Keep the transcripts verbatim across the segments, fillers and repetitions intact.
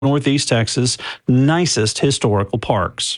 Northeast Texas' nicest historical parks.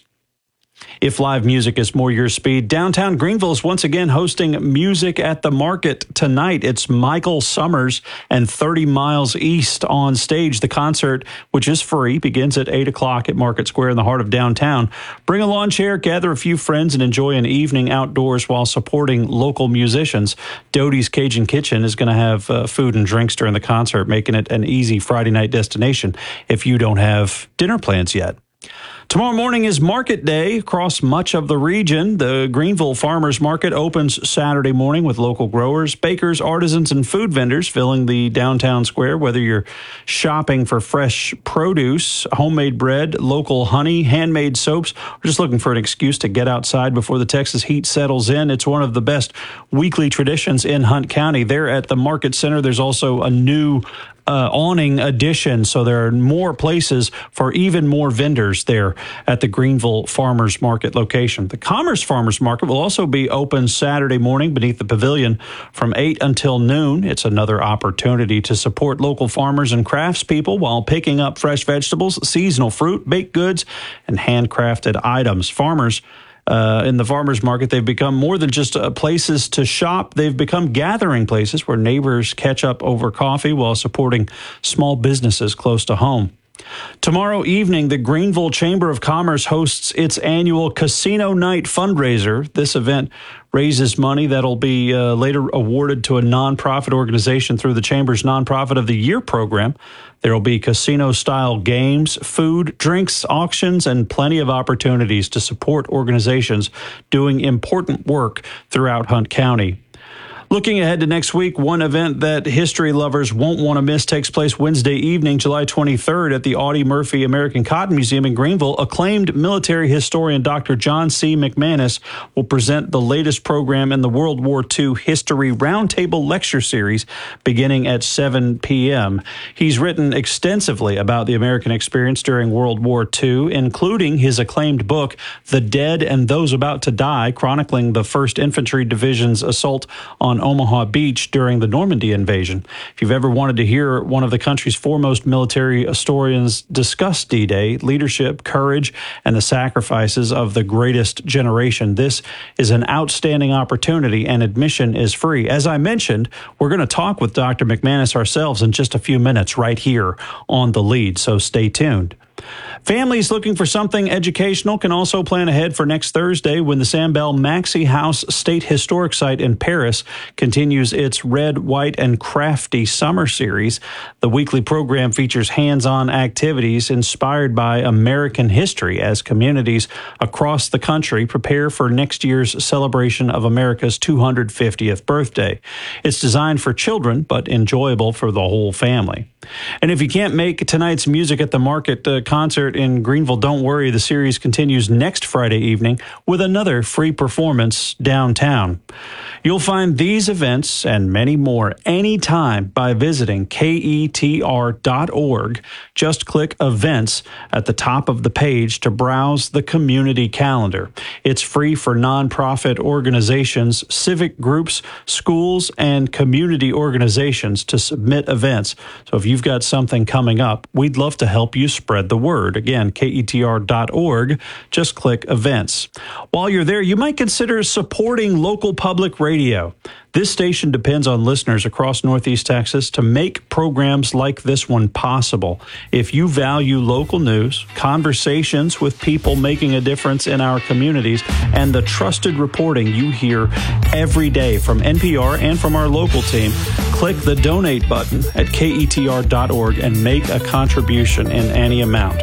If live music is more your speed, downtown Greenville is once again hosting Music at the Market tonight. It's Michael Summers and thirty miles East on stage. The concert, which is free, begins at eight o'clock at Market Square in the heart of downtown. Bring a lawn chair, gather a few friends, and enjoy an evening outdoors while supporting local musicians. Doty's Cajun Kitchen is going to have uh, food and drinks during the concert, making it an easy Friday night destination if you don't have dinner plans yet. Tomorrow morning is Market Day across much of the region. The Greenville Farmers Market opens Saturday morning with local growers, bakers, artisans, and food vendors filling the downtown square. Whether you're shopping for fresh produce, homemade bread, local honey, handmade soaps, or just looking for an excuse to get outside before the Texas heat settles in, it's one of the best weekly traditions in Hunt County. There at the Market Center, there's also a new Uh, awning addition, so there are more places for even more vendors there at the Greenville Farmers Market location. The Commerce Farmers Market will also be open Saturday morning beneath the pavilion from eight until noon. It's another opportunity to support local farmers and craftspeople while picking up fresh vegetables, seasonal fruit, baked goods, and handcrafted items. Farmers Uh, in the farmers market, they've become more than just uh, places to shop. They've become gathering places where neighbors catch up over coffee while supporting small businesses close to home. Tomorrow evening, the Greenville Chamber of Commerce hosts its annual Casino Night fundraiser. This event raises money that'll be uh, later awarded to a nonprofit organization through the Chamber's Nonprofit of the Year program. There will be casino-style games, food, drinks, auctions, and plenty of opportunities to support organizations doing important work throughout Hunt County. Looking ahead to next week, one event that history lovers won't want to miss takes place Wednesday evening, July twenty-third, at the Audie Murphy American Cotton Museum in Greenville. Acclaimed military historian Doctor John C. McManus will present the latest program in the World War Two History Roundtable Lecture Series beginning at seven p.m. He's written extensively about the American experience during World War Two, including his acclaimed book, The Dead and Those About to Die, chronicling the first Infantry Division's assault on Omaha Beach during the Normandy invasion. If you've ever wanted to hear one of the country's foremost military historians discuss D-Day, leadership, courage, and the sacrifices of the greatest generation, this is an outstanding opportunity, and admission is free. As I mentioned, we're going to talk with Doctor McManus ourselves in just a few minutes right here on The Lead, so stay tuned. Families looking for something educational can also plan ahead for next Thursday when the Sambell Maxey House State Historic Site in Paris continues its Red, White, and Crafty Summer Series. The weekly program features hands-on activities inspired by American history as communities across the country prepare for next year's celebration of America's two hundred fiftieth birthday. It's designed for children, but enjoyable for the whole family. And if you can't make tonight's Music at the Market uh, concert in Greenville, don't worry. The series continues next Friday evening with another free performance downtown. You'll find these events and many more anytime by visiting K E T R dot org. Just click Events at the top of the page to browse the community calendar. It's free for nonprofit organizations, civic groups, schools, and community organizations to submit events. So if you've got something coming up, we'd love to help you spread the word. Again, K E T R dot org. Just click Events. While you're there, you might consider supporting local public radio. This station depends on listeners across Northeast Texas to make programs like this one possible. If you value local news, conversations with people making a difference in our communities, and the trusted reporting you hear every day from N P R and from our local team, click the donate button at K E T R dot org and make a contribution in any amount.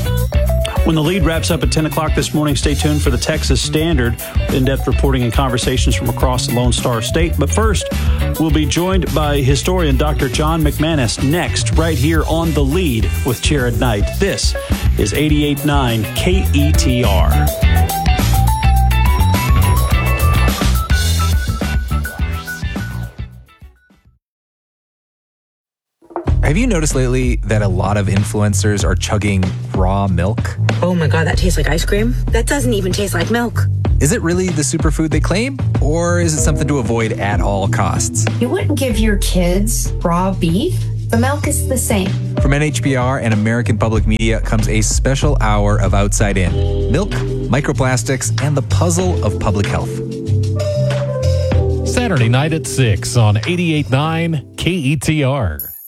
When The Lead wraps up at ten o'clock this morning, stay tuned for the Texas Standard, in-depth reporting and conversations from across the Lone Star State. But first, we'll be joined by historian Doctor John McManus next, right here on The Lead with Jared Knight. This is eighty-eight point nine K E T R. Have you noticed lately that a lot of influencers are chugging raw milk? Oh my God, that tastes like ice cream? That doesn't even taste like milk. Is it really the superfood they claim? Or is it something to avoid at all costs? You wouldn't give your kids raw beef? The milk is the same. From N H B R and American Public Media comes a special hour of Outside In. Milk, microplastics, and the puzzle of public health. Saturday night at six on eighty-eight point nine K E T R.